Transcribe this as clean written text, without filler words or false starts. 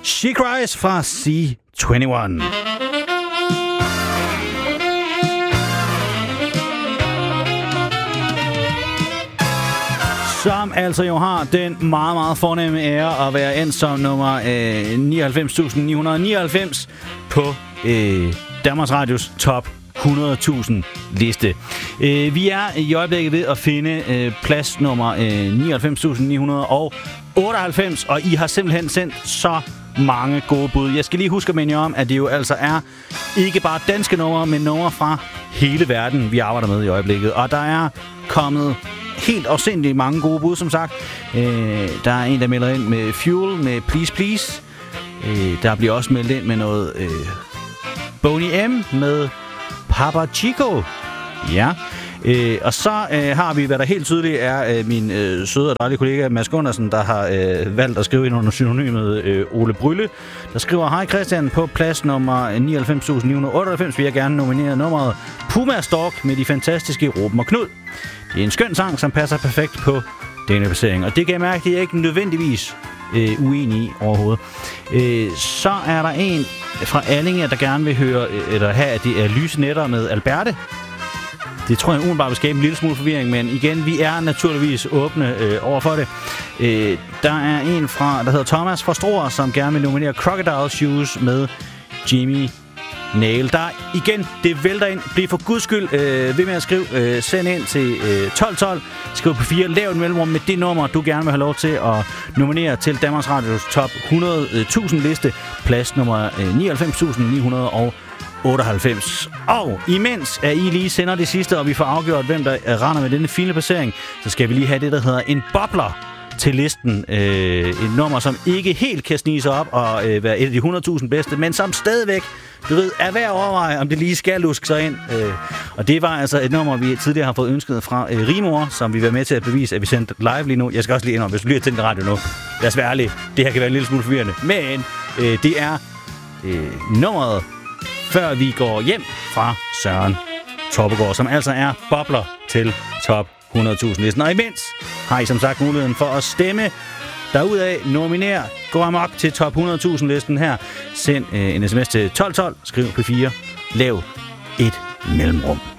She Cries fra C21. Som altså jo har den meget, meget fornemme ære at være endt som nummer 99.999 på Danmarks Radios top 100.000 liste. Vi er i øjeblikket ved at finde plads nummer 99.998, og I har simpelthen sendt så mange gode bud. Jeg skal lige huske at minde jer om, at det jo altså er ikke bare danske numre, men numre fra hele verden, vi arbejder med i øjeblikket. Og der er kommet helt afsindigt mange gode bud, som sagt. Der er en, der melder ind med Fuel, med Please Please. Der bliver også meldt ind med noget Boney M, med Papa Chico. Ja. Og så har vi, hvad der helt tydeligt er min søde og dejlige kollega Mads Gundersen, der har valgt at skrive ind under synonymet Ole Brylle, der skriver: Hej Christian, på plads nummer 99.998 vil jeg gerne nominere nummeret Puma Stalk med de fantastiske Ruben og Knud. Det er en skøn sang, som passer perfekt på denne placering, og det kan jeg mærke, det er ikke nødvendigvis uenig i overhovedet. Så er der en fra Allinge, der gerne vil høre, eller have, at det er Lyse Nætter med Alberte. Det tror jeg umiddelbart vil skabe en lille smule forvirring, men igen, vi er naturligvis åbne over for det. Der er en fra, der hedder Thomas fra Struer, som gerne vil nominere Crocodile Shoes med Jimmy Nail. Der igen, det vælter ind. Bliv for guds skyld ved med at skrive. Send ind til 1212. Skriv på 4. Lav en mellemrum med det nummer, du gerne vil have lov til at nominere til Danmarks Radios top 100.000 liste. Plads nummer 99.998. Og imens at I lige sender det sidste, og vi får afgjort, hvem der render med denne fine placering, så skal vi lige have det, der hedder en bobler til listen. Et nummer, som ikke helt kan snige sig op og være et af de 100.000 bedste, men som stadigvæk, du ved, er værd at overveje, om det lige skal luske sig ind. Og det var altså et nummer, vi tidligere har fået ønsket fra Rimor, som vi var med til at bevise, at vi sendte live lige nu. Jeg skal også lige indrømme, hvis du lige har tændt radio nu. Lad os være ærlige. Det her kan være en lille smule forvirrende. Men det er nummeret Før vi går hjem fra Søren Troppegaard, som altså er bobler til top 100.000 listen. Og imens har I som sagt muligheden for at stemme derudaf, nominer, gå amok til top 100.000 listen her. Send en sms til 1212, skriv P4, lav et mellemrum.